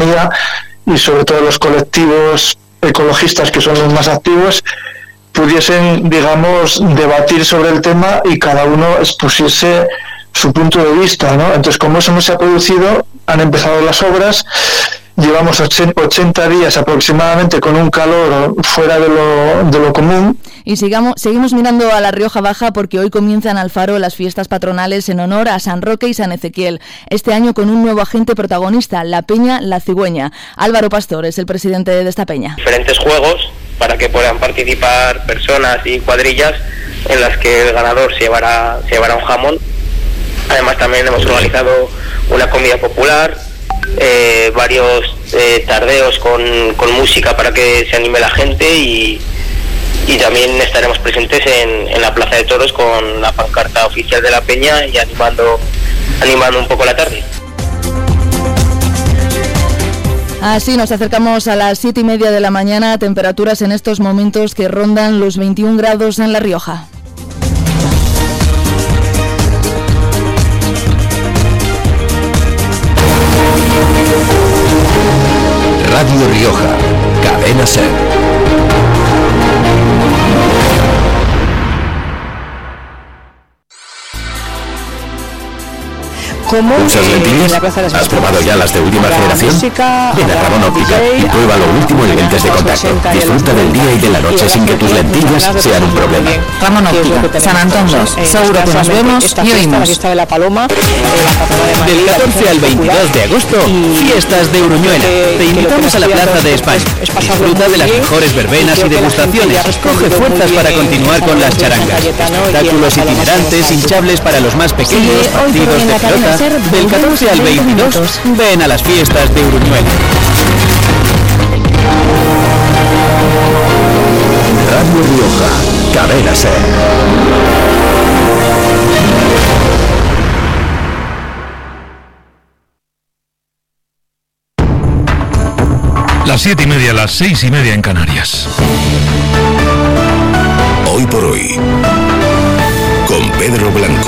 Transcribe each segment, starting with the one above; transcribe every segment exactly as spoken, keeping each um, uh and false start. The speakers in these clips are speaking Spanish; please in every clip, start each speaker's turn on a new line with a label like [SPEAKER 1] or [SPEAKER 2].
[SPEAKER 1] ciudadanía y sobre todo los colectivos ecologistas, que son los más activos, pudiesen, digamos, debatir sobre el tema y cada uno expusiese su punto de vista, ¿no? Entonces, como eso no se ha producido, han empezado las obras. Llevamos ochenta días aproximadamente con un calor fuera de lo, de lo común.
[SPEAKER 2] Y sigamos, seguimos mirando a La Rioja Baja, porque hoy comienzan al Faro las fiestas patronales en honor a San Roque y San Ezequiel. Este año con un nuevo agente protagonista, la Peña La Cigüeña. Álvaro Pastor es el presidente de esta peña.
[SPEAKER 3] Diferentes juegos para que puedan participar personas y cuadrillas en las que el ganador se llevará, se llevará un jamón. Además también hemos organizado una comida popular, Eh, varios eh, tardeos con, con música para que se anime la gente y, y también estaremos presentes en, en la Plaza de Toros con la pancarta oficial de la peña y animando, animando un poco la tarde.
[SPEAKER 2] Así nos acercamos a las siete y media de la mañana, temperaturas en estos momentos que rondan los veintiún grados en La Rioja.
[SPEAKER 4] Radio Rioja, Cadena SER. ¿Usas lentillas? ¿Has probado ya las de última generación? Ven a Ramón Óptica y prueba lo último en lentes de contacto. Disfruta del día y de la noche sin que tus lentillas sean un problema.
[SPEAKER 5] Ramón Óptica, San Antón dos. Seguro que nos vemos y oímos.
[SPEAKER 6] Del catorce al veintidós de agosto, fiestas de Uruñuela. Te invitamos a la Plaza de España. Disfruta de las mejores verbenas y degustaciones. Coge fuerzas para continuar con las charangas. Espectáculos itinerantes, hinchables para los más pequeños, partidos de pelota. Del catorce al veintidós, ven a las fiestas de Uruñuela.
[SPEAKER 4] Radio Rioja, Cadena SER.
[SPEAKER 7] Las siete y media, las seis y media en Canarias.
[SPEAKER 4] Hoy por hoy, con Pedro Blanco.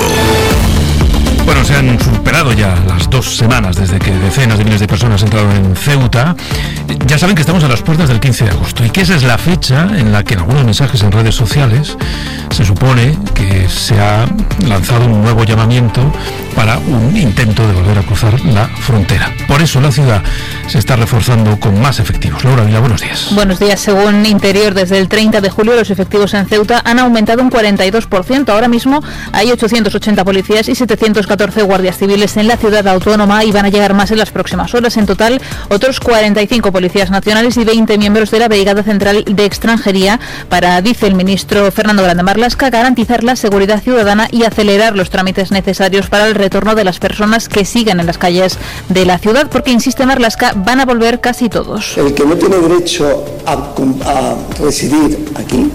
[SPEAKER 7] Bueno, se han superado ya las dos semanas desde que decenas de miles de personas entraron en Ceuta. Ya saben que estamos a las puertas del quince de agosto y que esa es la fecha en la que en algunos mensajes en redes sociales se supone que se ha lanzado un nuevo llamamiento para un intento de volver a cruzar la frontera. Por eso la ciudad se está reforzando con más efectivos. Laura Vila, buenos días.
[SPEAKER 8] Buenos días. Según Interior, desde el treinta de julio los efectivos en Ceuta han aumentado un cuarenta y dos por ciento. Ahora mismo hay ochocientos ochenta policías y setecientos catorce guardias civiles en la ciudad autónoma y van a llegar más en las próximas horas. En total, otros cuarenta y cinco policías nacionales y veinte miembros de la Brigada Central de Extranjería para, dice el ministro Fernando Grande Marlaska, garantizar la seguridad ciudadana y acelerar los trámites necesarios para el retorno de las personas que siguen en las calles de la ciudad, porque, insiste Marlaska, van a volver casi todos.
[SPEAKER 9] El que no tiene derecho a, a residir aquí,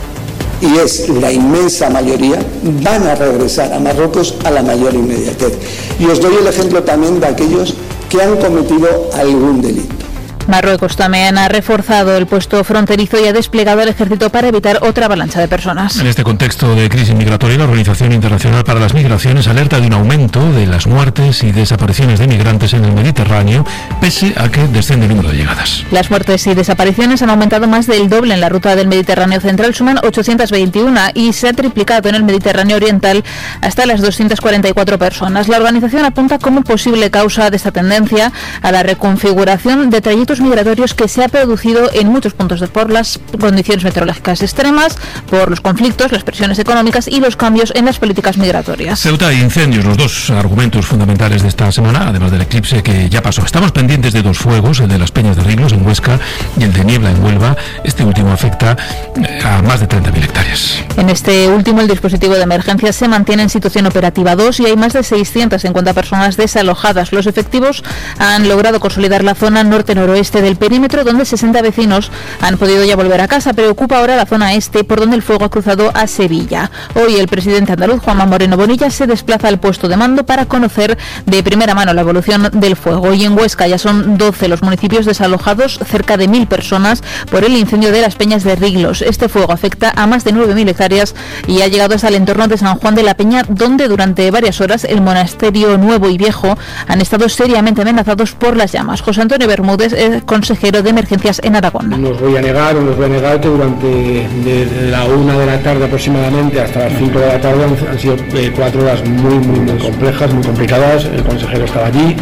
[SPEAKER 9] y es la inmensa mayoría, van a regresar a Marruecos a la mayor inmediatez. Y os doy el ejemplo también de aquellos que han cometido algún delito.
[SPEAKER 8] Marruecos también ha reforzado el puesto fronterizo y ha desplegado el ejército para evitar otra avalancha de personas.
[SPEAKER 7] En este contexto de crisis migratoria, la Organización Internacional para las Migraciones alerta de un aumento de las muertes y desapariciones de migrantes en el Mediterráneo, pese a que desciende el número de llegadas.
[SPEAKER 8] Las muertes y desapariciones han aumentado más del doble en la ruta del Mediterráneo central, suman ochocientas veintiuno y se ha triplicado en el Mediterráneo oriental hasta las doscientas cuarenta y cuatro personas. La organización apunta como posible causa de esta tendencia a la reconfiguración de trayectos migratorios que se ha producido en muchos puntos de, por las condiciones meteorológicas extremas, por los conflictos, las presiones económicas y los cambios en las políticas migratorias.
[SPEAKER 7] Ceuta e incendios, los dos argumentos fundamentales de esta semana, además del eclipse que ya pasó. Estamos pendientes de dos fuegos, el de las Peñas de Riglos en Huesca y el de Niebla en Huelva. Este último afecta a más de treinta mil hectáreas.
[SPEAKER 8] En este último, el dispositivo de emergencia se mantiene en situación operativa dos y hay más de seiscientas cincuenta personas desalojadas. Los efectivos han logrado consolidar la zona norte-noroeste oeste del perímetro, donde sesenta vecinos han podido ya volver a casa. Preocupa ahora la zona este, por donde el fuego ha cruzado a Sevilla. Hoy el presidente andaluz, Juanma Moreno Bonilla, se desplaza al puesto de mando para conocer de primera mano la evolución del fuego. Y en Huesca ya son doce los municipios desalojados, cerca de mil personas, por el incendio de las Peñas de Riglos. Este fuego afecta a más de nueve mil hectáreas y ha llegado hasta el entorno de San Juan de la Peña, donde durante varias horas el monasterio nuevo y viejo han estado seriamente amenazados por las llamas. José Antonio Bermúdez es consejero de emergencias en Aragón.
[SPEAKER 10] No os voy a negar, no os voy a negar que durante de la una de la tarde aproximadamente hasta las cinco de la tarde han, han sido eh, cuatro horas muy, muy, muy complejas, muy complicadas. El consejero estaba allí,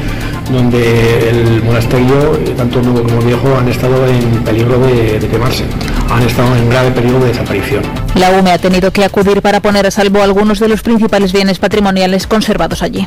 [SPEAKER 10] donde el monasterio, tanto nuevo como viejo, han estado en peligro de, de quemarse, han estado en grave peligro de desaparición.
[SPEAKER 8] La U M E ha tenido que acudir para poner a salvo algunos de los principales bienes patrimoniales conservados allí.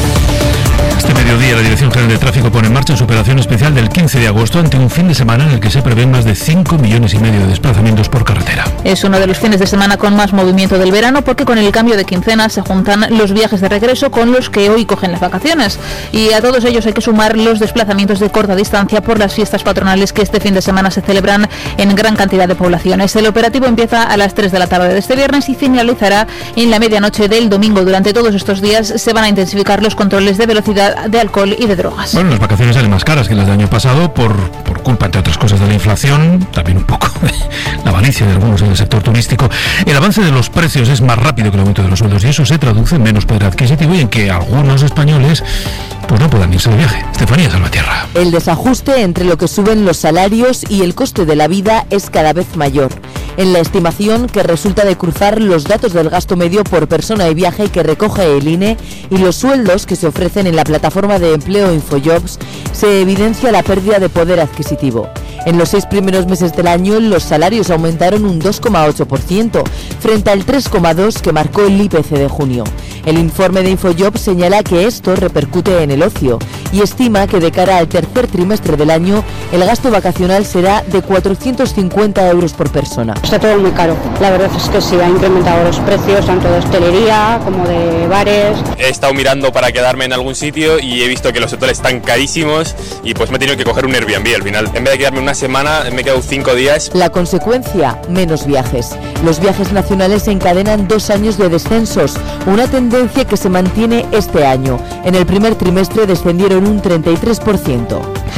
[SPEAKER 7] Este mediodía la Dirección General de Tráfico pone en marcha su operación especial del quince de agosto ante un fin de semana en el que se prevén más de cinco millones y medio de desplazamientos por carretera.
[SPEAKER 8] Es uno de los fines de semana con más movimiento del verano, porque con el cambio de quincena se juntan los viajes de regreso con los que hoy cogen las vacaciones. Y a todos ellos hay que sumar los desplazamientos de corta distancia por las fiestas patronales que este fin de semana se celebran en gran cantidad de poblaciones. El operativo empieza a las tres de la tarde de este viernes y finalizará en la medianoche del domingo. Durante todos estos días se van a intensificar los controles de velocidad, de alcohol y de drogas.
[SPEAKER 7] Bueno, las vacaciones salen más caras que las del año pasado por, por culpa, entre otras cosas, de la inflación, también un poco de la avaricia de algunos en el sector turístico. El avance de los precios es más rápido que el aumento de los sueldos y eso se traduce en menos poder adquisitivo y en que algunos españoles pues no puedan irse de viaje. Estefanía Salvatierra.
[SPEAKER 11] El desajuste entre lo que suben los salarios y el coste de la vida es cada vez mayor. En la estimación que resulta de cruzar los datos del gasto medio por persona y viaje que recoge el I N E y los sueldos que se ofrecen en la plataforma de empleo InfoJobs, se evidencia la pérdida de poder adquisitivo. En los seis primeros meses del año, los salarios aumentaron un dos coma ocho por ciento, frente al tres coma dos por ciento que marcó el I P C de junio. El informe de InfoJobs señala que esto repercute en el ocio y estima que de cara al tercer trimestre del año, el gasto vacacional será de cuatrocientos cincuenta euros por persona.
[SPEAKER 12] Está todo muy caro. La verdad es que sí, ha incrementado los precios tanto de hostelería como de bares.
[SPEAKER 13] He estado mirando para quedarme en algún sitio y he visto que los hoteles están carísimos y pues me he tenido que coger un Airbnb al final. En vez de quedarme una semana, me he quedado cinco días.
[SPEAKER 11] La consecuencia, menos viajes. Los viajes nacionales encadenan dos años de descensos, una tendencia que se mantiene este año. En el primer trimestre descendieron un treinta y tres por ciento.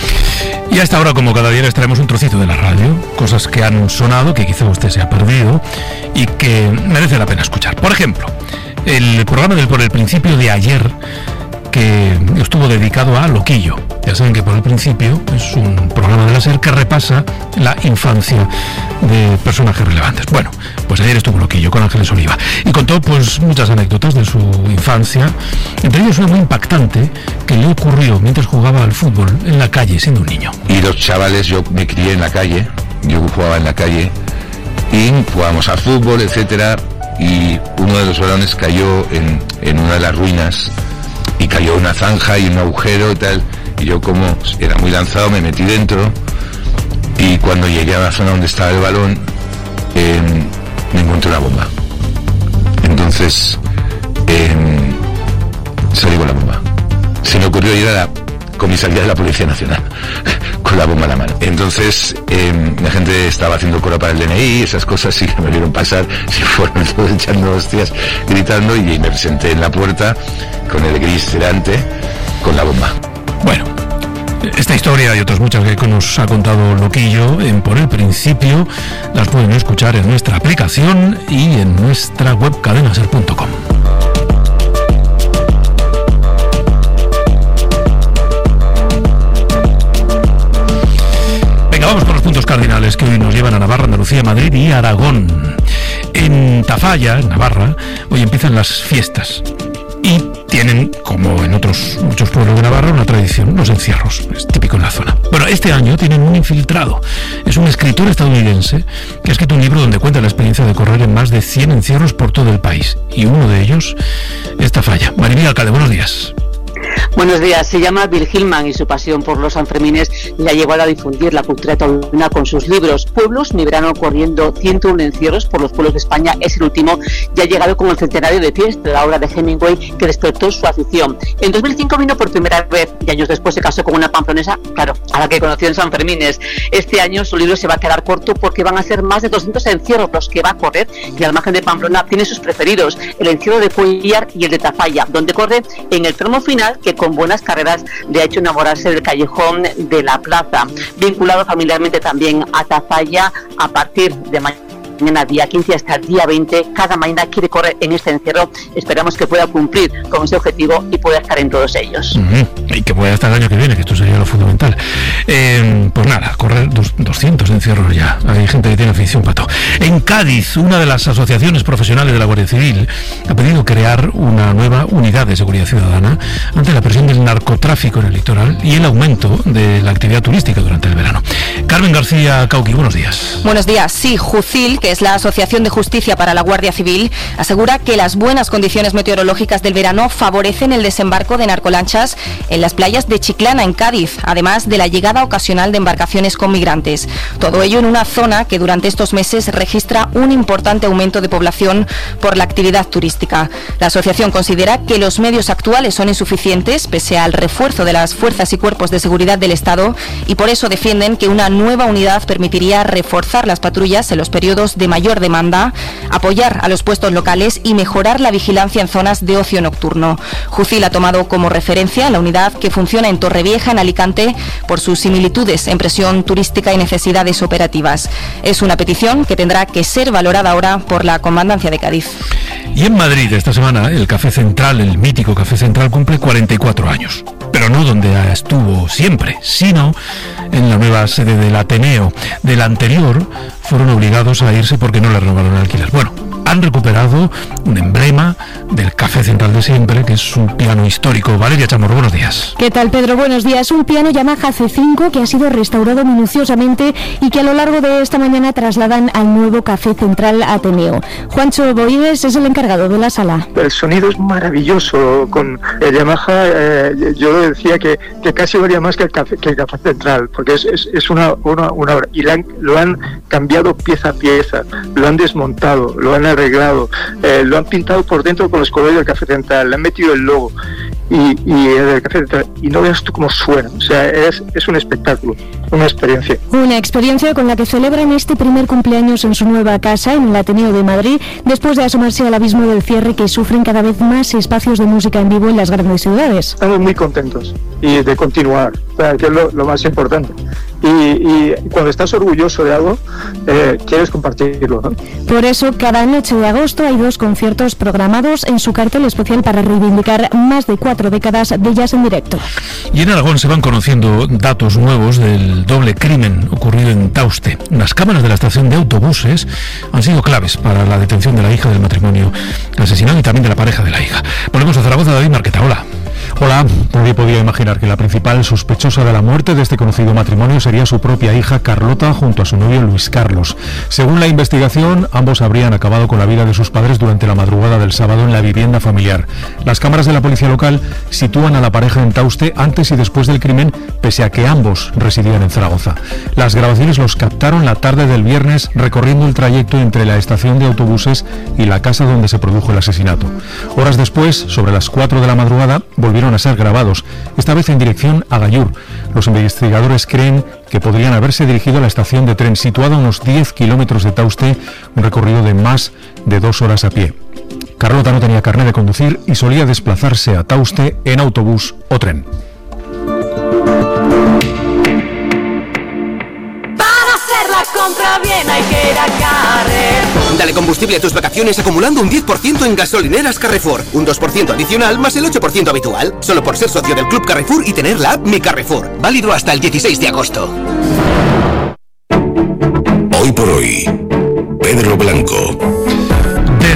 [SPEAKER 7] Y hasta ahora, como cada día, les traemos un trocito de la radio, cosas que han sonado, que quizá usted se ha perdido y que merece la pena escuchar. Por ejemplo, el programa del Por el Principio de ayer, que estuvo dedicado a Loquillo. Ya saben que Por el Principio es un programa de la SER que repasa la infancia de personajes relevantes. Bueno, pues ayer estuvo Loquillo con Ángeles Oliva y contó pues muchas anécdotas de su infancia, entre ellos una muy impactante que le ocurrió mientras jugaba al fútbol en la calle siendo un niño.
[SPEAKER 14] Y los chavales, yo me crié en la calle, yo jugaba en la calle y jugábamos al fútbol, etcétera, y uno de los balones cayó en, en una de las ruinas y cayó en una zanja y un agujero y tal, y yo, como era muy lanzado, me metí dentro y cuando llegué a la zona donde estaba el balón eh, me encontré una bomba. Entonces eh, salí con la bomba. Se me ocurrió ir a la comisaría de la Policía Nacional con la bomba en la mano. Entonces eh, la gente estaba haciendo cola para el D N I, esas cosas sí que me vieron pasar, se fueron todos echando hostias, gritando, y me presenté en la puerta con el gris delante, con la bomba.
[SPEAKER 7] Bueno, esta historia y otras muchas que nos ha contado Loquillo en Por el Principio las pueden escuchar en nuestra aplicación y en nuestra web cadenaser punto com. Venga, vamos con los puntos cardinales que hoy nos llevan a Navarra, Andalucía, Madrid y Aragón. En Tafalla, en Navarra, hoy empiezan las fiestas. Y tienen, como en otros muchos pueblos de Navarra, una tradición, los encierros, es típico en la zona. Bueno, este año tienen un infiltrado. Es un escritor estadounidense que ha escrito un libro donde cuenta la experiencia de correr en más de cien encierros por todo el país. Y uno de ellos es Tafalla. Maribel Alcalde, buenos días.
[SPEAKER 15] Buenos días. Se llama Bill Hillman y su pasión por los Sanfermines le ha llevado a difundir la cultura taurina con sus libros. Pueblos, mi verano corriendo ciento uno encierros por los pueblos de España es el último y ha llegado con el centenario de fiesta, la obra de Hemingway que despertó su afición. En dos mil cinco vino por primera vez y años después se casó con una pamplonesa, claro, a la que conoció en Sanfermines. Este año su libro se va a quedar corto porque van a ser más de doscientos encierros los que va a correr y al margen de Pamplona tiene sus preferidos, el encierro de Cuellar y el de Tafalla, donde corre en el tramo final que con buenas carreras le ha hecho enamorarse del callejón de la plaza, vinculado familiarmente también a Tafalla a partir de mañana. Mañana día quince hasta el día veinte, cada mañana quiere correr en este encierro. Esperamos que pueda cumplir con ese objetivo y pueda estar en todos ellos.
[SPEAKER 7] Uh-huh. Y que pueda estar el año que viene, que esto sería lo fundamental. Eh, pues nada, correr dos, doscientos encierros ya. Hay gente que tiene afición, Pato. En Cádiz, una de las asociaciones profesionales de la Guardia Civil ha pedido crear una nueva unidad de seguridad ciudadana ante la presión del narcotráfico en el litoral y el aumento de la actividad turística durante el verano. Carmen García Cauqui, buenos días.
[SPEAKER 16] Buenos días. Sí, Jucil, que es la Asociación de Justicia para la Guardia Civil, asegura que las buenas condiciones meteorológicas del verano favorecen el desembarco de narcolanchas en las playas de Chiclana, en Cádiz, además de la llegada ocasional de embarcaciones con migrantes. Todo ello en una zona que durante estos meses registra un importante aumento de población por la actividad turística. La asociación considera que los medios actuales son insuficientes, pese al refuerzo de las fuerzas y cuerpos de seguridad del Estado, y por eso defienden que una nueva unidad permitiría reforzar las patrullas en los periodos de mayor demanda, apoyar a los puestos locales y mejorar la vigilancia en zonas de ocio nocturno. Jucil ha tomado como referencia la unidad que funciona en Torrevieja, en Alicante, por sus similitudes en presión turística y necesidades operativas. Es una petición que tendrá que ser valorada ahora por la Comandancia de Cádiz.
[SPEAKER 7] Y en Madrid, esta semana, el Café Central, el mítico Café Central, cumple cuarenta y cuatro años. Pero no donde estuvo siempre, sino en la nueva sede del Ateneo. Del anterior fueron obligados a irse porque no le renovaron el alquiler. Bueno, han recuperado un emblema del Café Central de siempre, que es su piano histórico. Valeria Chamorro, buenos días.
[SPEAKER 17] ¿Qué tal, Pedro? Buenos días. Un piano Yamaha C cinco que ha sido restaurado minuciosamente y que a lo largo de esta mañana trasladan al nuevo Café Central Ateneo. Juancho Boides es el encargado de la sala.
[SPEAKER 1] El sonido es maravilloso. Con el Yamaha, eh, yo decía que, que casi valía más que el Café, que el Café Central, porque es, es, es una, una, una obra. Y lo han, lo han cambiado pieza a pieza, lo han desmontado, lo han arreglado, eh, lo han pintado por dentro con los colores del Café Central, le han metido el logo y, y el Café Central, y no veas tú cómo suena. O sea, es, es un espectáculo, una experiencia.
[SPEAKER 17] Una experiencia con la que celebran este primer cumpleaños en su nueva casa, en el Ateneo de Madrid, después de asomarse al abismo del cierre que sufren cada vez más espacios de música en vivo en las grandes ciudades.
[SPEAKER 1] Estamos muy contentos y de continuar, o sea, que es lo, lo más importante. Y, y cuando estás orgulloso de algo, eh, quieres compartirlo, ¿no?
[SPEAKER 17] Por eso, cada noche de agosto hay dos conciertos programados en su cartel especial para reivindicar más de cuatro décadas de jazz en directo.
[SPEAKER 7] Y en Aragón se van conociendo datos nuevos del doble crimen ocurrido en Tauste. Las cámaras de la estación de autobuses han sido claves para la detención de la hija del matrimonio asesinado y también de la pareja de la hija. Volvemos a Zaragoza. David Marqueta, hola.
[SPEAKER 18] Hola, nadie podía imaginar que la principal sospechosa de la muerte de este conocido matrimonio sería su propia hija Carlota junto a su novio Luis Carlos. Según la investigación, ambos habrían acabado con la vida de sus padres durante la madrugada del sábado en la vivienda familiar. Las cámaras de la policía local sitúan a la pareja en Tauste antes y después del crimen, pese a que ambos residían en Zaragoza. Las grabaciones los captaron la tarde del viernes recorriendo el trayecto entre la estación de autobuses y la casa donde se produjo el asesinato. Horas después, sobre las cuatro de la madrugada, volvieron a ser grabados, esta vez en dirección a Gallur. Los investigadores creen que podrían haberse dirigido a la estación de tren situada a unos diez kilómetros de Tauste, un recorrido de más de dos horas a pie. Carlota no tenía carnet de conducir y solía desplazarse a Tauste en autobús o tren.
[SPEAKER 19] Compra bien, hay que ir a Carrefour. Dale combustible a tus vacaciones acumulando un diez por ciento en gasolineras Carrefour. Un dos por ciento adicional más el ocho por ciento habitual. Solo por ser socio del Club Carrefour y tener la app Mi Carrefour. Válido hasta el dieciséis de agosto.
[SPEAKER 4] Hoy por hoy, Pedro Blanco.
[SPEAKER 7] Del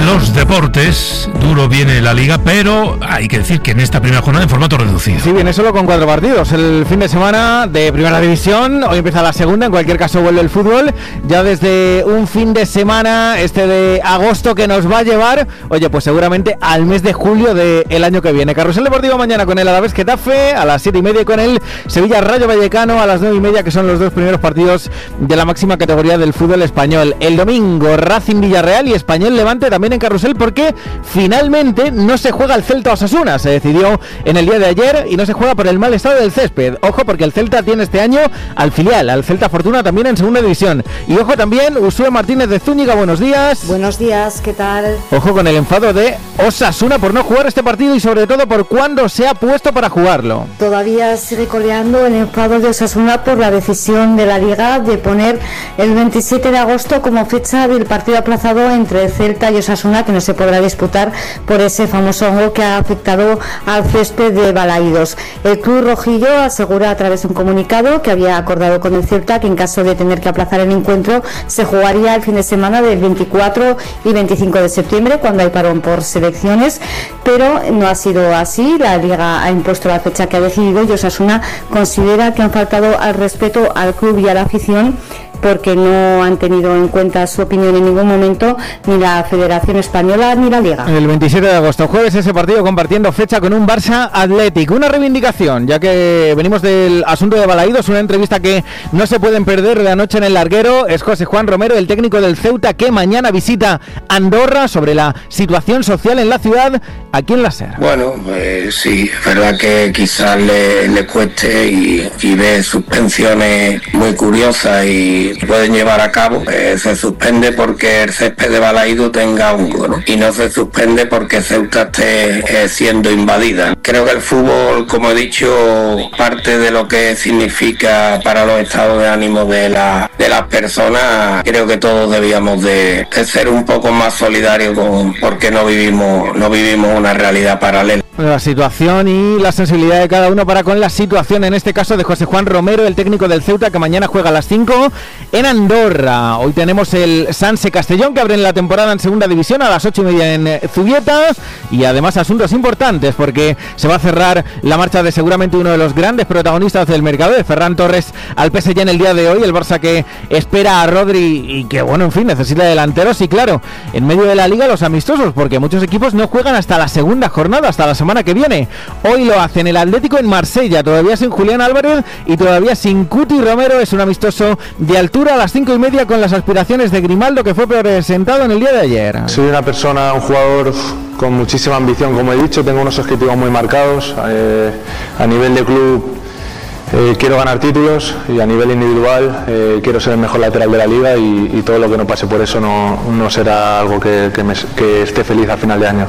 [SPEAKER 7] los deportes. Duro viene la Liga, pero hay que decir que en esta primera jornada en formato reducido.
[SPEAKER 20] Sí, viene solo con cuatro partidos. El fin de semana de Primera División, hoy empieza la segunda, en cualquier caso vuelve el fútbol. Ya desde un fin de semana, este de agosto, que nos va a llevar, oye, pues seguramente al mes de julio del año que viene. Carrusel Deportivo mañana con el Alavés Getafe a las siete y media y con el Sevilla Rayo Vallecano a las nueve y media, que son los dos primeros partidos de la máxima categoría del fútbol español. El domingo, Racing Villarreal y Español Levante también en Carrusel, porque finalmente no se juega el Celta Osasuna. Se decidió en el día de ayer y no se juega por el mal estado del césped. Ojo, porque el Celta tiene este año al filial, al Celta Fortuna, también en segunda división. Y ojo también, Usue Martínez de Zúñiga, buenos días.
[SPEAKER 21] Buenos días, ¿qué tal?
[SPEAKER 20] Ojo con el enfado de Osasuna por no jugar este partido y sobre todo por cuándo se ha puesto para jugarlo.
[SPEAKER 21] Todavía sigue coleando el enfado de Osasuna por la decisión de la Liga de poner el veintisiete de agosto como fecha del partido aplazado entre Celta y Osasuna, que no se podrá disputar por ese famoso hongo que ha afectado al césped de Balaídos. El club rojillo asegura a través de un comunicado que había acordado con el Celta que en caso de tener que aplazar el encuentro se jugaría el fin de semana del veinticuatro y veinticinco de septiembre, cuando hay parón por selecciones, pero no ha sido así. La Liga ha impuesto la fecha que ha decidido y Osasuna considera que han faltado al respeto al club y a la afición, porque no han tenido en cuenta su opinión en ningún momento ni la Federación Española ni la Liga.
[SPEAKER 20] El veintisiete de agosto, jueves, ese partido compartiendo fecha con un Barça Athletic. Una reivindicación, ya que venimos del asunto de Balaídos, una entrevista que no se pueden perder de anoche en el larguero. Es José Juan Romero, el técnico del Ceuta, que mañana visita Andorra, sobre la situación social en la ciudad, aquí en la SER.
[SPEAKER 22] Bueno, pues sí, es verdad que quizás le, le cueste y, y ve suspensiones muy curiosas y pueden llevar a cabo. Eh, se suspende porque el césped de Balaídos tenga hongo, ¿no? Y no se suspende porque Ceuta esté eh, siendo invadida. Creo que el fútbol, como he dicho, parte de lo que significa para los estados de ánimo de, la, de las personas. Creo que todos debíamos de, de ser un poco más solidarios con, porque no vivimos, no vivimos una realidad paralela.
[SPEAKER 20] La situación y la sensibilidad de cada uno para con la situación, en este caso de José Juan Romero, el técnico del Ceuta, que mañana juega a las cinco en Andorra. Hoy tenemos el Sanse Castellón, que abre la temporada en segunda división a las ocho y media en Zubieta, y además asuntos importantes, porque se va a cerrar la marcha de seguramente uno de los grandes protagonistas del mercado, de Ferran Torres al P S G en el día de hoy. El Barça que espera a Rodri y que, bueno, en fin, necesita delanteros, y claro, en medio de la Liga los amistosos, porque muchos equipos no juegan hasta la segunda jornada, hasta la semana que viene. Hoy lo hacen el Atlético en Marsella, todavía sin Julián Álvarez y todavía sin Cuti Romero. Es un amistoso de altura a las cinco y media con las aspiraciones de Grimaldo, que fue presentado en el día de ayer.
[SPEAKER 23] Soy una persona, un jugador con muchísima ambición, como he dicho. Tengo unos objetivos muy marcados. Eh, a nivel de club eh, quiero ganar títulos, y a nivel individual eh, quiero ser el mejor lateral de la liga, y, y todo lo que no pase por eso no, no será algo que, que, me, que esté feliz al final de año.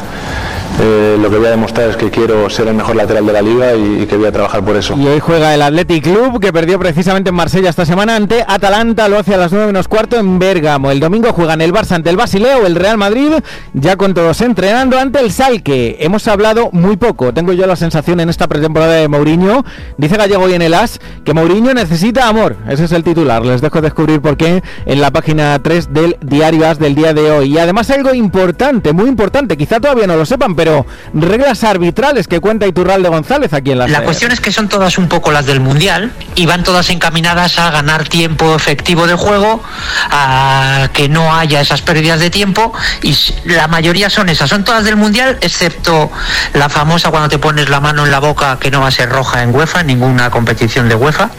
[SPEAKER 23] Eh, lo que voy a demostrar es que quiero ser el mejor lateral de la liga y, y que voy a trabajar por eso.
[SPEAKER 20] Y hoy juega el Athletic Club, que perdió precisamente en Marsella esta semana ante Atalanta. Lo hace a las nueve menos cuarto en Bérgamo. El domingo juegan el Barça ante el Basileo, el Real Madrid, ya con todos entrenando, ante el Schalke. Hemos hablado muy poco, tengo yo la sensación, en esta pretemporada de Mourinho. Dice Gallego hoy en el As que Mourinho necesita amor. Ese es el titular. Les dejo descubrir por qué en la página tres del diario As del día de hoy. Y además algo importante, muy importante, quizá todavía no lo sepan, pero reglas arbitrales que cuenta Iturralde González aquí en la
[SPEAKER 24] La
[SPEAKER 20] SER.
[SPEAKER 24] cuestión es que son todas un poco las del Mundial y van todas encaminadas a ganar tiempo efectivo de juego, a que no haya esas pérdidas de tiempo, y la mayoría son esas, son todas del Mundial, excepto la famosa cuando te pones la mano en la boca, que no va a ser roja en UEFA, en ninguna competición de UEFA.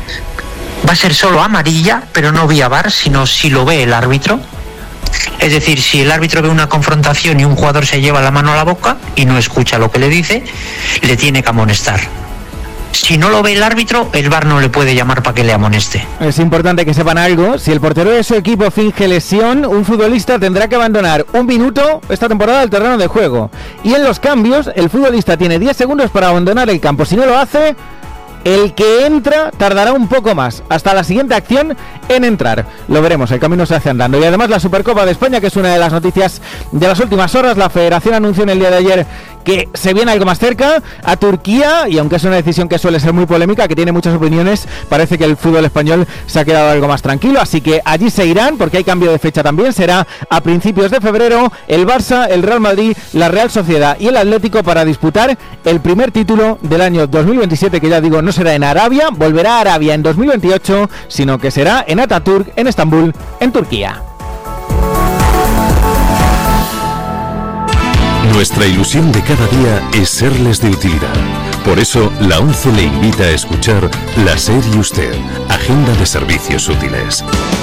[SPEAKER 24] Va a ser solo amarilla, pero no vía V A R, sino si lo ve el árbitro. Es decir, si el árbitro ve una confrontación y un jugador se lleva la mano a la boca y no escucha lo que le dice, le tiene que amonestar. Si no lo ve el árbitro, el V A R no le puede llamar para que le amoneste.
[SPEAKER 20] Es importante que sepan algo: si el portero de su equipo finge lesión, un futbolista tendrá que abandonar un minuto esta temporada el terreno de juego. Y en los cambios, el futbolista tiene diez segundos para abandonar el campo. Si no lo hace, el que entra tardará un poco más, hasta la siguiente acción en entrar. Lo veremos, el camino se hace andando. Y además la Supercopa de España, que es una de las noticias de las últimas horas. La Federación anunció en el día de ayer que se viene algo más cerca a Turquía, y aunque es una decisión que suele ser muy polémica, que tiene muchas opiniones, parece que el fútbol español se ha quedado algo más tranquilo, así que allí se irán, porque hay cambio de fecha también. Será a principios de febrero el Barça, el Real Madrid, la Real Sociedad y el Atlético para disputar el primer título del año dos mil veintisiete, que ya digo, no será en Arabia, volverá a Arabia en dos mil veintiocho, sino que será en Ataturk, en Estambul, en Turquía.
[SPEAKER 2] Nuestra ilusión de cada día es serles de utilidad. Por eso, la ONCE le invita a escuchar La SER y Usted, Agenda de Servicios Útiles.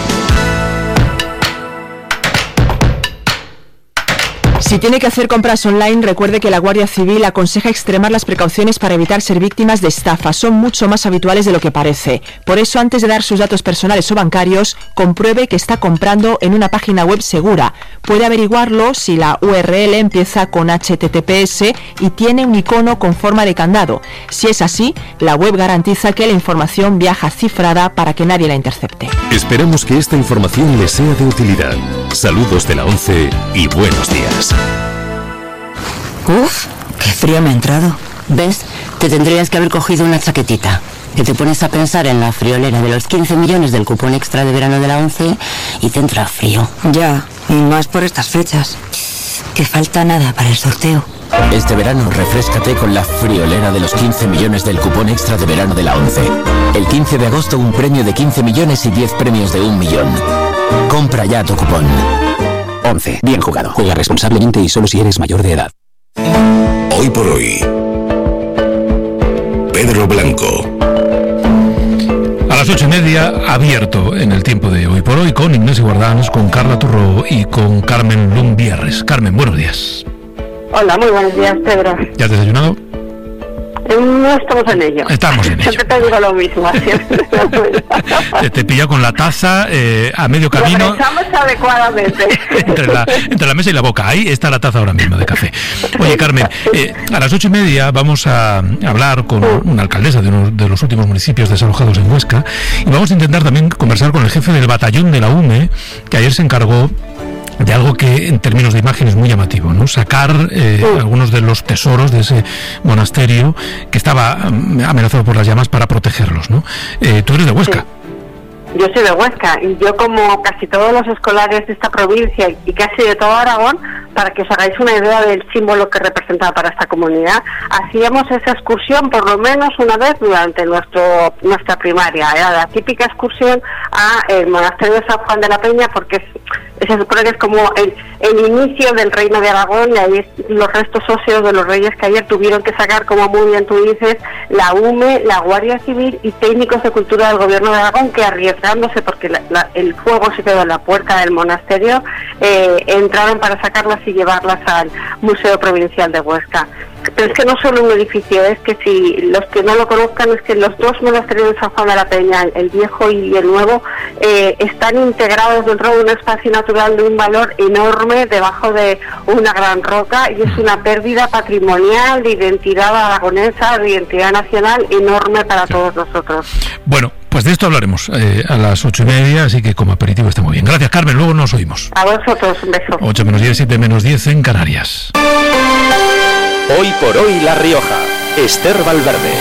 [SPEAKER 3] Si tiene que hacer compras online, recuerde que la Guardia Civil aconseja extremar las precauciones para evitar ser víctimas de estafas. Son mucho más habituales de lo que parece. Por eso, antes de dar sus datos personales o bancarios, compruebe que está comprando en una página web segura. Puede averiguarlo si la U R L empieza con H T T P S y tiene un icono con forma de candado. Si es así, la web garantiza que la información viaja cifrada para que nadie la intercepte.
[SPEAKER 2] Esperamos que esta información le sea de utilidad. Saludos de la ONCE y buenos días.
[SPEAKER 5] Uf, qué frío me ha entrado. ¿Ves? Te tendrías que haber cogido una chaquetita. Que te pones a pensar en la friolera de los quince millones del cupón extra de verano de la ONCE y te entra frío.
[SPEAKER 6] Ya, y más por estas fechas. Que falta nada para el sorteo.
[SPEAKER 4] Este verano refréscate con la friolera de los quince millones del cupón extra de verano de la ONCE. El quince de agosto un premio de quince millones y diez premios de un millón. Compra ya tu cupón. ONCE. Bien jugado. Juega responsablemente y solo si eres mayor de edad.
[SPEAKER 2] Hoy por hoy. Pedro Blanco.
[SPEAKER 7] A las ocho y media, abierto en el tiempo de Hoy por Hoy, con Ignacio Guardans, con Carla Turro y con Carmen Lumbierres. Carmen, buenos días.
[SPEAKER 25] Hola, muy buenos días, Pedro.
[SPEAKER 7] ¿Ya has desayunado?
[SPEAKER 25] No estamos en ello.
[SPEAKER 7] Estamos en ello.
[SPEAKER 25] Siempre te digo lo mismo. Siempre
[SPEAKER 7] te, te pilla con la taza eh, a medio camino.
[SPEAKER 25] Lo pensamos adecuadamente.
[SPEAKER 7] entre, la, entre la mesa y la boca. Ahí está la taza ahora mismo de café. Oye, Carmen, eh, a las ocho y media vamos a hablar con una alcaldesa de uno de los últimos municipios desalojados en Huesca, y vamos a intentar también conversar con el jefe del batallón de la U M E, que ayer se encargó de algo que en términos de imagen es muy llamativo, ¿no? Sacar eh, sí. algunos de los tesoros de ese monasterio que estaba um, amenazado por las llamas para protegerlos, ¿no? Eh, tú eres de Huesca.
[SPEAKER 25] Sí. Yo soy de Huesca, y yo, como casi todos los escolares de esta provincia y casi de todo Aragón, para que os hagáis una idea del símbolo que representaba para esta comunidad, hacíamos esa excursión por lo menos una vez durante nuestro nuestra primaria. Era la típica excursión a el monasterio de San Juan de la Peña, porque es, se supone que es como el, el inicio del reino de Aragón, y ahí es los restos óseos de los reyes que ayer tuvieron que sacar, como muy bien tú dices, la U M E, la Guardia Civil y técnicos de cultura del gobierno de Aragón, que arriesgándose porque la, la, el fuego se quedó en la puerta del monasterio, eh, entraron para sacarlas y llevarlas al Museo Provincial de Huesca. Pero es que no solo un edificio, es que si los que no lo conozcan, es que los dos monasterios de San Juan de la Peña, el viejo y el nuevo, eh, están integrados dentro de un espacio natural de un valor enorme debajo de una gran roca, y es una pérdida patrimonial, de identidad aragonesa, de identidad nacional enorme para todos nosotros.
[SPEAKER 7] Bueno, pues de esto hablaremos eh, a las ocho y media, así que como aperitivo está muy bien. Gracias, Carmen, luego nos oímos.
[SPEAKER 25] A vosotros, un beso.
[SPEAKER 7] ocho menos diez, siete menos diez en Canarias.
[SPEAKER 4] Hoy por hoy La Rioja. Esther Valverde.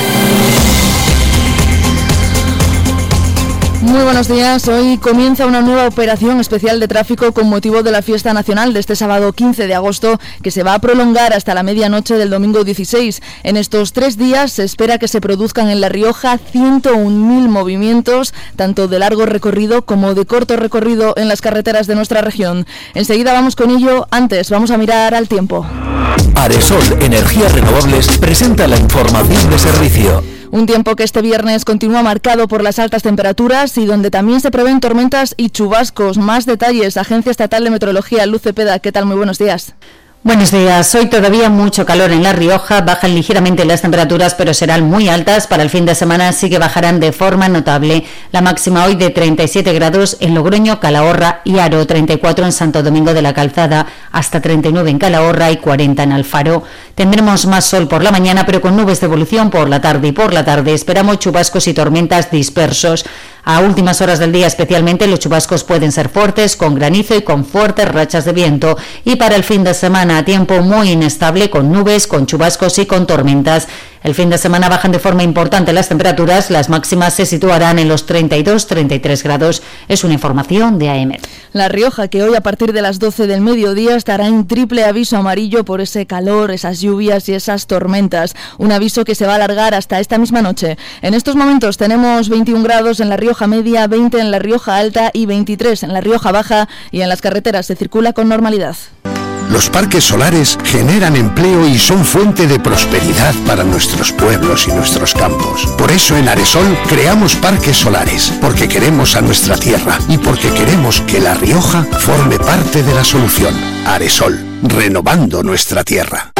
[SPEAKER 26] Muy buenos días. Hoy comienza una nueva operación especial de tráfico con motivo de la fiesta nacional de este sábado quince de agosto, que se va a prolongar hasta la medianoche del domingo dieciséis. En estos tres días se espera que se produzcan en La Rioja ciento un mil movimientos, tanto de largo recorrido como de corto recorrido en las carreteras de nuestra región. Enseguida vamos con ello. Antes vamos a mirar al tiempo.
[SPEAKER 4] Aresol Energías Renovables presenta la información de servicio.
[SPEAKER 26] Un tiempo que este viernes continúa marcado por las altas temperaturas y donde también se prevén tormentas y chubascos. Más detalles, Agencia Estatal de Meteorología, Luz Cepeda. ¿Qué tal? Muy buenos días.
[SPEAKER 27] Buenos días. Hoy todavía mucho calor en La Rioja, bajan ligeramente las temperaturas, pero serán muy altas. Para el fin de semana sí que bajarán de forma notable. La máxima hoy de treinta y siete grados en Logroño, Calahorra y Haro, treinta y cuatro en Santo Domingo de la Calzada, hasta treinta y nueve en Calahorra y cuarenta en Alfaro. Tendremos más sol por la mañana, pero con nubes de evolución por la tarde, y por la tarde esperamos chubascos y tormentas dispersos. A últimas horas del día especialmente los chubascos pueden ser fuertes, con granizo y con fuertes rachas de viento. Y para el fin de semana, tiempo muy inestable, con nubes, con chubascos y con tormentas. El fin de semana bajan de forma importante las temperaturas, las máximas se situarán en los treinta y dos a treinta y tres grados. Es una información de A E M E T.
[SPEAKER 26] La Rioja, que hoy a partir de las doce del mediodía estará en triple aviso amarillo por ese calor, esas lluvias y esas tormentas. Un aviso que se va a alargar hasta esta misma noche. En estos momentos tenemos veintiún grados en la Rioja Media, veinte en la Rioja Alta y veintitrés en la Rioja Baja, y en las carreteras se circula con normalidad.
[SPEAKER 8] Los parques solares generan empleo y son fuente de prosperidad para nuestros pueblos y nuestros campos. Por eso en Aresol creamos parques solares, porque queremos a nuestra tierra y porque queremos que La Rioja forme parte de la solución. Aresol, renovando nuestra tierra.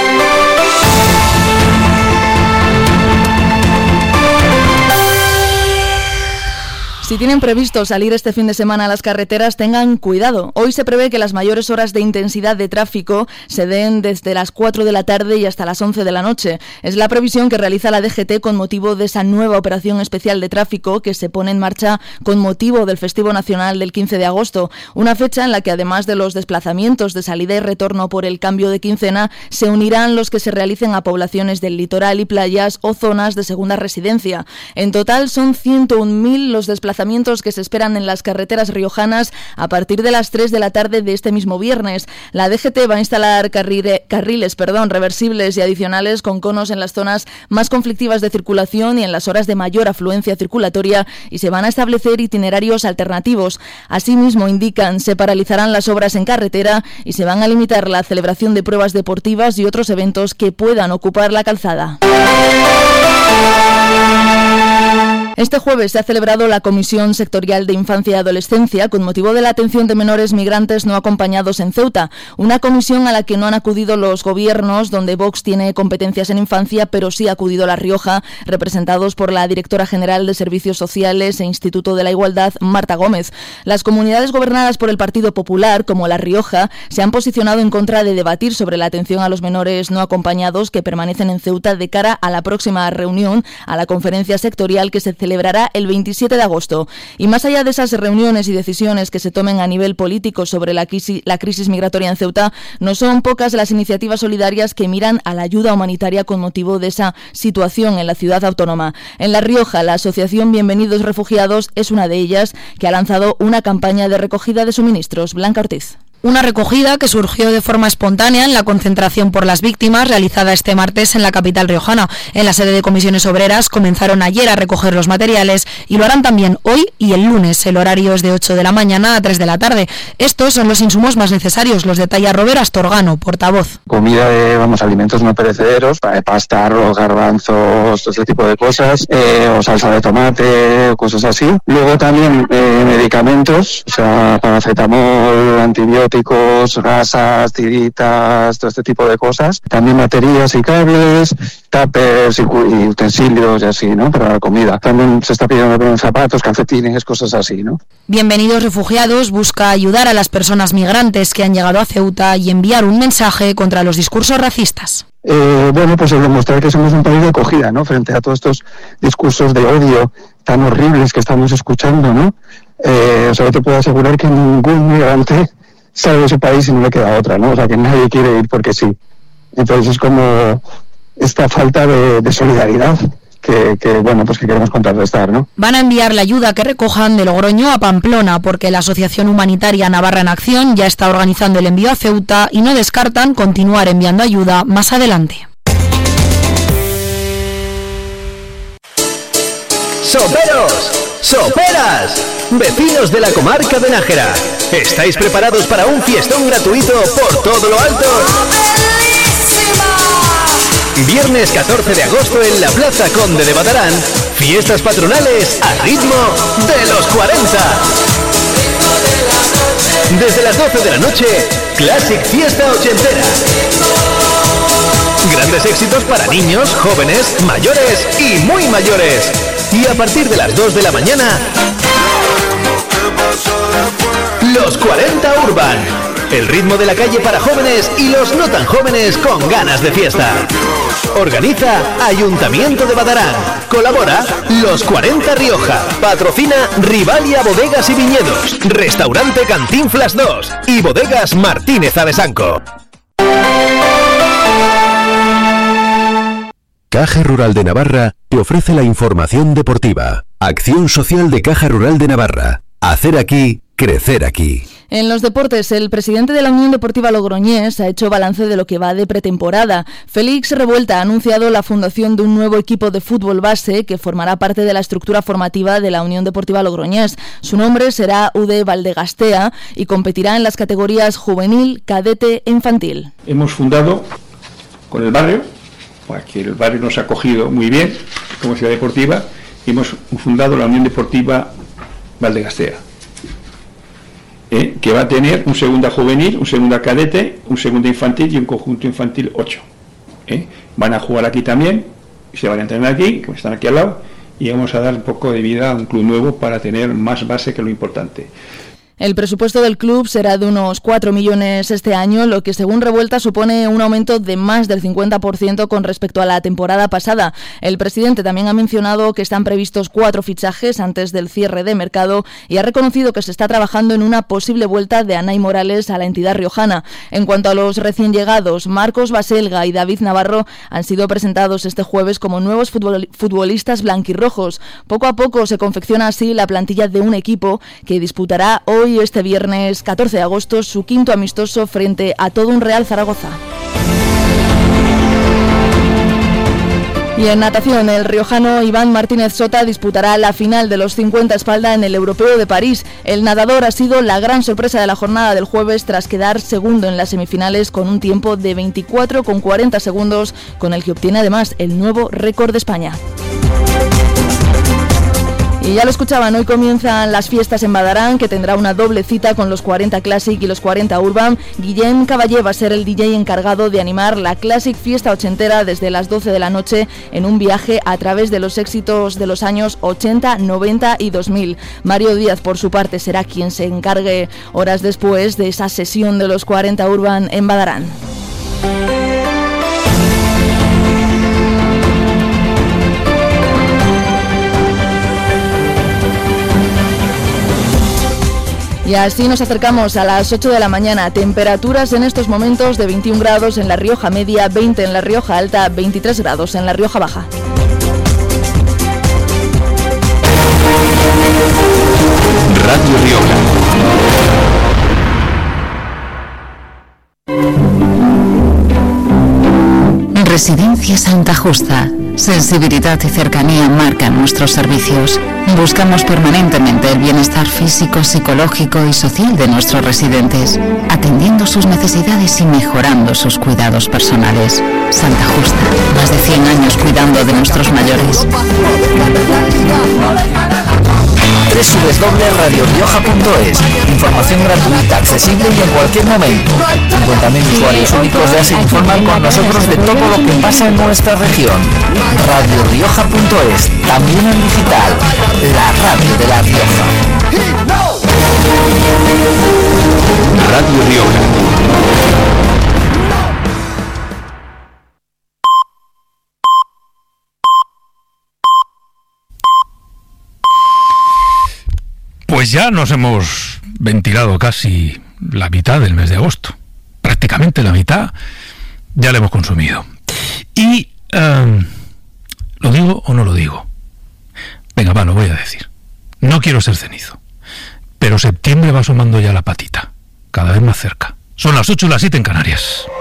[SPEAKER 26] Si tienen previsto salir este fin de semana a las carreteras, tengan cuidado. Hoy se prevé que las mayores horas de intensidad de tráfico se den desde las cuatro de la tarde y hasta las once de la noche. Es la previsión que realiza la D G T con motivo de esa nueva operación especial de tráfico que se pone en marcha con motivo del Festivo Nacional del quince de agosto. Una fecha en la que, además de los desplazamientos de salida y retorno por el cambio de quincena, se unirán los que se realicen a poblaciones del litoral y playas o zonas de segunda residencia. En total son ciento un mil los desplazamientos que se esperan en las carreteras riojanas a partir de las tres de la tarde de este mismo viernes. La D G T va a instalar carrile, carriles perdón, reversibles y adicionales con conos en las zonas más conflictivas de circulación y en las horas de mayor afluencia circulatoria, y se van a establecer itinerarios alternativos. Asimismo, indican, se paralizarán las obras en carretera y se van a limitar la celebración de pruebas deportivas y otros eventos que puedan ocupar la calzada. Este jueves se ha celebrado la Comisión Sectorial de Infancia y Adolescencia con motivo de la atención de menores migrantes no acompañados en Ceuta, una comisión a la que no han acudido los gobiernos donde Vox tiene competencias en infancia, pero sí ha acudido La Rioja, representados por la directora general de Servicios Sociales e Instituto de la Igualdad, Marta Gómez. Las comunidades gobernadas por el Partido Popular, como La Rioja, se han posicionado en contra de debatir sobre la atención a los menores no acompañados que permanecen en Ceuta de cara a la próxima reunión, a la conferencia sectorial que se celebrará el veintisiete de agosto. Y más allá de esas reuniones y decisiones que se tomen a nivel político sobre la crisis, la crisis migratoria en Ceuta, no son pocas las iniciativas solidarias que miran a la ayuda humanitaria con motivo de esa situación en la ciudad autónoma. En La Rioja, la asociación Bienvenidos Refugiados es una de ellas, que ha lanzado una campaña de recogida de suministros. Blanca Ortiz.
[SPEAKER 9] Una recogida que surgió de forma espontánea en la concentración por las víctimas realizada este martes en la capital riojana. En la sede de Comisiones Obreras comenzaron ayer a recoger los materiales y lo harán también hoy y el lunes. El horario es de ocho de la mañana a tres de la tarde. Estos son los insumos más necesarios, los detalla Robert Astorgano, portavoz.
[SPEAKER 10] Comida de, vamos, alimentos no perecederos, pasta, arroz, garbanzos, todo ese tipo de cosas, eh, o salsa de tomate, o cosas así. Luego también eh, medicamentos, o sea, paracetamol, antibióticos, gasas, tiritas, todo este tipo de cosas. También baterías y cables, tuppers y, y utensilios y así, ¿no? Para la comida. También se está pidiendo zapatos, calcetines, cosas así, ¿no?
[SPEAKER 9] Bienvenidos Refugiados busca ayudar a las personas migrantes que han llegado a Ceuta y enviar un mensaje contra los discursos racistas.
[SPEAKER 10] Eh, bueno, pues el demostrar que somos un país de acogida, ¿no? Frente a todos estos discursos de odio tan horribles que estamos escuchando, ¿no? Eh, o sea, yo te puedo asegurar que ningún migrante sale de su país y no le queda otra, ¿no? O sea, que nadie quiere ir porque sí. Entonces es como esta falta de, de solidaridad que, que, bueno, pues que queremos contrarrestar, ¿no?
[SPEAKER 9] Van a enviar la ayuda que recojan de Logroño a Pamplona, porque la Asociación Humanitaria Navarra en Acción ya está organizando el envío a Ceuta y no descartan continuar enviando ayuda más adelante.
[SPEAKER 11] ¡Soperos! ¡Soperas! Vecinos de la comarca de Nájera, ¿estáis preparados para un fiestón gratuito por todo lo alto? Viernes catorce de agosto en la Plaza Conde de Batarán, fiestas patronales a ritmo de los cuarenta. Desde las doce de la noche, Classic Fiesta Ochentera. Grandes éxitos para niños, jóvenes, mayores y muy mayores. Y a partir de las dos de la mañana, Los cuarenta Urban. el ritmo de la calle para jóvenes y los no tan jóvenes con ganas de fiesta. Organiza Ayuntamiento de Badarán. Colabora Los cuarenta Rioja. Patrocina Rivalia Bodegas y Viñedos, Restaurante Cantinflas dos y Bodegas Martínez Avesanco.
[SPEAKER 2] Caja Rural de Navarra te ofrece la información deportiva. Acción social de Caja Rural de Navarra. Hacer aquí, crecer aquí.
[SPEAKER 26] En los deportes, el presidente de la Unión Deportiva Logroñés ha hecho balance de lo que va de pretemporada. Félix Revuelta ha anunciado la fundación de un nuevo equipo de fútbol base que formará parte de la estructura formativa de la Unión Deportiva Logroñés. Su nombre será U D Valdegastea y competirá en las categorías juvenil, cadete e infantil.
[SPEAKER 1] Hemos fundado con el barrio, porque el barrio nos ha acogido muy bien como ciudad deportiva, y hemos fundado la Unión Deportiva Valdegastea. Eh, que va a tener un segunda juvenil, un segunda cadete, un segunda infantil y un conjunto infantil ocho. Eh. Van a jugar aquí también, se van a entrenar aquí, que están aquí al lado, y vamos a dar un poco de vida a un club nuevo para tener más base que lo importante.
[SPEAKER 26] El presupuesto del club será de unos cuatro millones este año, lo que según Revuelta supone un aumento de más del cincuenta por ciento con respecto a la temporada pasada. El presidente también ha mencionado que están previstos cuatro fichajes antes del cierre de mercado y ha reconocido que se está trabajando en una posible vuelta de Anay Morales a la entidad riojana. En cuanto a los recién llegados, Marcos Baselga y David Navarro han sido presentados este jueves como nuevos futbolistas blanquirrojos. Poco a poco se confecciona así la plantilla de un equipo que disputará hoy este viernes catorce de agosto su quinto amistoso frente a todo un Real Zaragoza. Y en natación, el riojano Iván Martínez Sota disputará la final de los cincuenta espalda en el Europeo de París. El nadador ha sido la gran sorpresa de la jornada del jueves tras quedar segundo en las semifinales con un tiempo de veinticuatro con cuarenta segundos, con el que obtiene además el nuevo récord de España. Y ya lo escuchaban, hoy comienzan las fiestas en Badarán, que tendrá una doble cita con los cuarenta Classic y los cuarenta Urban. Guillem Caballé va a ser el D J encargado de animar la Classic Fiesta Ochentera desde las doce de la noche en un viaje a través de los éxitos de los años ochenta, noventa y dos mil. Mario Díaz, por su parte, será quien se encargue horas después de esa sesión de los cuarenta Urban en Badarán. Y así nos acercamos a las ocho de la mañana. Temperaturas en estos momentos de veintiún grados en La Rioja Media, veinte en La Rioja Alta, veintitrés grados en La Rioja Baja.
[SPEAKER 2] Radio Rioja.
[SPEAKER 12] Residencia Santa Justa. Sensibilidad y cercanía marcan nuestros servicios. Buscamos permanentemente el bienestar físico, psicológico y social de nuestros residentes, atendiendo sus necesidades y mejorando sus cuidados personales. Santa Justa, más de cien años cuidando de nuestros mayores.
[SPEAKER 11] doble u doble u doble u punto radio rioja punto es. Información gratuita, accesible y en cualquier momento. cincuenta mil usuarios únicos ya se informan con nosotros de todo lo que pasa en nuestra región. radio rioja punto es, también en digital. La radio de La Rioja.
[SPEAKER 2] Radio Rioja.
[SPEAKER 7] Pues ya nos hemos ventilado casi la mitad del mes de agosto. Prácticamente la mitad ya la hemos consumido. Y... Um, ¿lo digo o no lo digo? Venga, va, lo voy a decir. No quiero ser cenizo, pero septiembre va asomando ya la patita, cada vez más cerca. Son las ocho y las siete en Canarias.